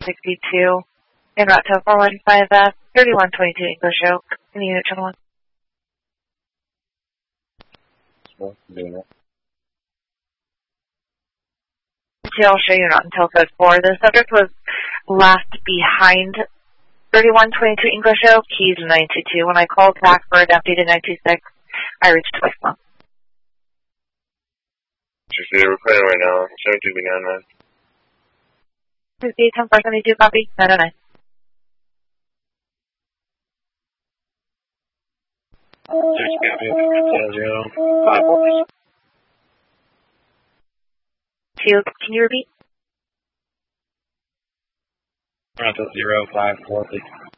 62, en route to 415F, 3122 English Oak, in the unit channel 1. I'll show you not until code 4. The subject was left behind 3122 English Oak, keys 922. When I called back for an updated 926, I reached voicemail. We're playing right now. 72B99. 68 copy, 909. Can you repeat? 0546.